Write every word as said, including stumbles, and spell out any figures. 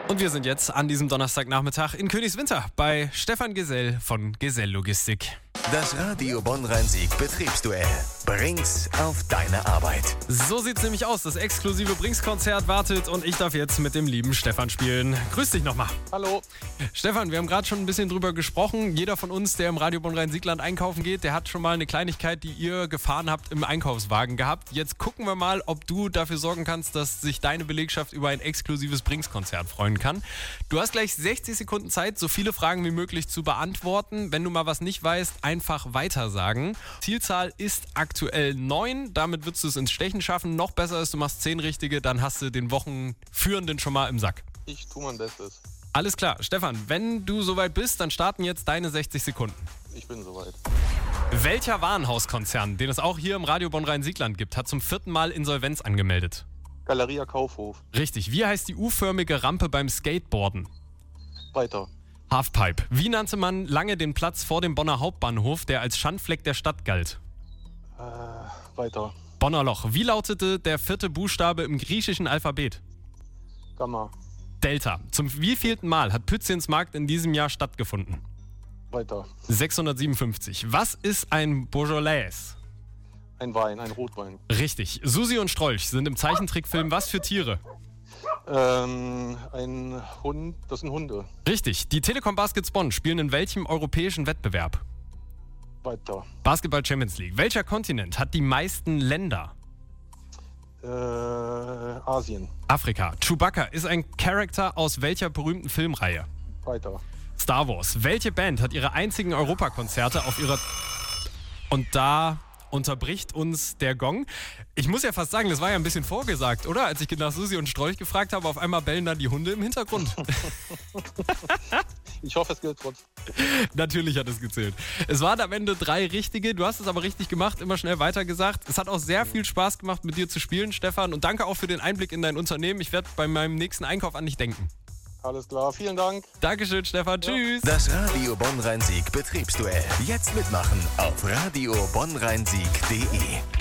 Und wir sind jetzt an diesem Donnerstagnachmittag in Königswinter bei Stefan Gesell von Gesell Logistik. Das Radio Bonn-Rhein-Sieg Betriebsduell. Bring's auf deine Arbeit. So sieht's nämlich aus. Das exklusive Brinks-Konzert wartet und ich darf jetzt mit dem lieben Stefan spielen. Grüß dich nochmal. Hallo. Stefan, wir haben gerade schon ein bisschen drüber gesprochen. Jeder von uns, der im Radio Bonn-Rhein-Siegland einkaufen geht, der hat schon mal eine Kleinigkeit, die ihr gefahren habt, im Einkaufswagen gehabt. Jetzt gucken wir mal, ob du dafür sorgen kannst, dass sich deine Belegschaft über ein exklusives Brinks-Konzert freuen kann. Du hast gleich sechzig Sekunden Zeit, so viele Fragen wie möglich zu beantworten. Wenn du mal was nicht weißt, einfach weitersagen. Zielzahl ist aktuell neun. Damit würdest du es ins Stechen schaffen. Noch besser ist, du machst zehn richtige, dann hast du den Wochenführenden schon mal im Sack. Ich tue mein Bestes. Alles klar. Stefan, wenn du soweit bist, dann starten jetzt deine sechzig Sekunden. Ich bin soweit. Welcher Warenhauskonzern, den es auch hier im Radio Bonn-Rhein-Siegland gibt, hat zum vierten Mal Insolvenz angemeldet? Galeria Kaufhof. Richtig. Wie heißt die U-förmige Rampe beim Skateboarden? Weiter. Halfpipe. Wie nannte man lange den Platz vor dem Bonner Hauptbahnhof, der als Schandfleck der Stadt galt? Äh, weiter. Bonner Loch. Wie lautete der vierte Buchstabe im griechischen Alphabet? Gamma. Delta. Zum wievielten Mal hat Pütziens Markt in diesem Jahr stattgefunden? Weiter. sechshundertsiebenundfünfzig. Was ist ein Beaujolais? Ein Wein, ein Rotwein. Richtig. Susi und Strolch sind im Zeichentrickfilm was für Tiere? Ähm, ein Hund, das sind Hunde. Richtig. Die Telekom Baskets Bonn spielen in welchem europäischen Wettbewerb? Weiter. Basketball Champions League. Welcher Kontinent hat die meisten Länder? Äh, Asien. Afrika. Chewbacca ist ein Charakter aus welcher berühmten Filmreihe? Weiter. Star Wars. Welche Band hat ihre einzigen Europakonzerte auf ihrer... Und da unterbricht uns der Gong. Ich muss ja fast sagen, das war ja ein bisschen vorgesagt, oder? Als ich nach Susi und Strolch gefragt habe, auf einmal bellen da die Hunde im Hintergrund. Ich hoffe, es gilt trotzdem. Natürlich hat es gezählt. Es waren am Ende drei richtige. Du hast es aber richtig gemacht, immer schnell weitergesagt. Es hat auch sehr viel Spaß gemacht, mit dir zu spielen, Stefan. Und danke auch für den Einblick in dein Unternehmen. Ich werde bei meinem nächsten Einkauf an dich denken. Alles klar, vielen Dank. Dankeschön, Stefan. Ja. Tschüss. Das Radio Bonn-Rhein-Sieg Betriebsduell. Jetzt mitmachen auf radio bonn rhein sieg punkt de.